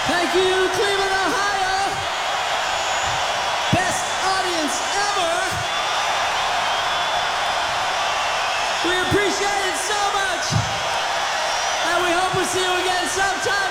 Thank you, Cleveland, Ohio. Best audience ever. We appreciate it so much. And we hope we'll see you again sometime.